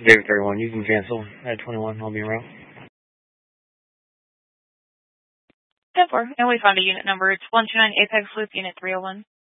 David 31, you can cancel at 21. I'll be around. 10-4, and we found a unit number. It's 129 Apex Loop, Unit 301.